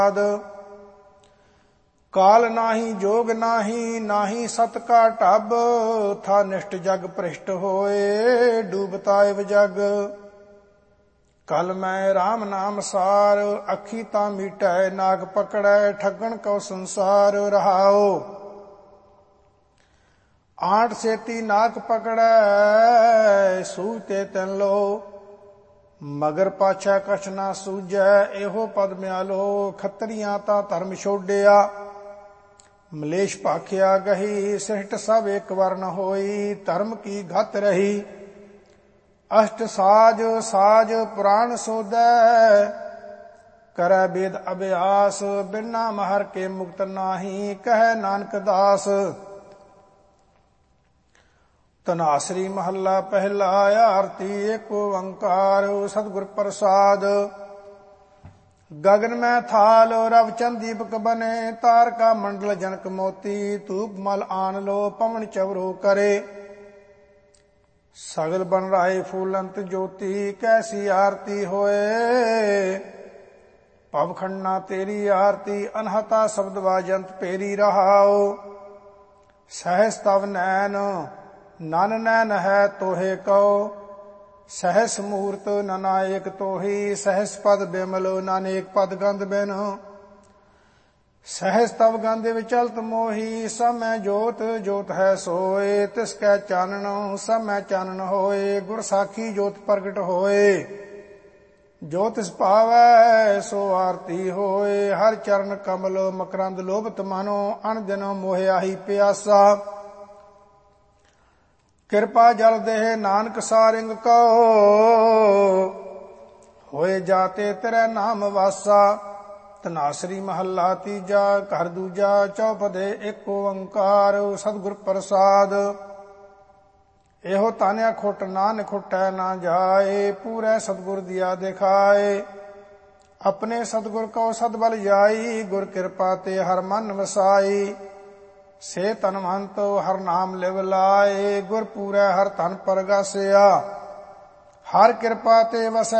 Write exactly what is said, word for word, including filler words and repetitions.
काल नाही जोग नाही नाही सत का ढब था निष्ठ जग भ्रिष्ट होए डूबता इव जग। कल मैं राम नाम सार अखी ता मीटै नाग पकड़ै ठगन को संसार रहाओ। आठ सेती नाग पकड़ै सूते तन लो मगर पाछा कछ ना सूझै एहो पद म्यालो। खत्रियां ता धर्म छोड़िया मलेश भाखिया गही सृष्ट सब एक वर्ण होई धर्म की घत रही। अष्ट साज साज पुराण सोदै करै वेद अभ्यास बिना महर के मुक्त नाही कह नानक दास। धनासरी महला पहला आरती एक ओंकार सतगुर प्रसाद। गगन में थाल रवचंद दीपक बने तारका मंडल जनक मोती धूप मल आन लो पवन चवरो करे। सगल बन राय फूलंत ज्योति कैसी आरती होए पवखंडा तेरी आरती अनहता शब्द वाजंत पेरी रहाओ। सहस तव नैन नन नैन है तोहे कहो सहस मूर्त ननायक तोही सहस पद बिमल नानेक पद गंध बिन। सहस तव गंध विचलत मोही सब मैं जोत जोत है सोए तिसकै चानन सब मैं चानन होए। गुर साखी जोत प्रगट होए जो तिस पावै सो आरती होए। हर चरण कमल मकरंद लोभत मानो अन दिन मोह आही प्यासा। किरपा जल देह नानक सारिंग कहो होए जाते तेरे नाम वासा। धनासरी महला तीजा घर दूजा चौपदे एक ओंकार सतगुर प्रसाद। एहो तानिया खुट नान खुटै ना जाए पूरे सतगुर दिया दिखाए। अपने सतगुर को सदबल जाई गुर कृपा ते हर मन वसाई। से तनवंत हर नाम लिव लाए गुर पूरै हर तन परगासिया। हर कृपा ते वसै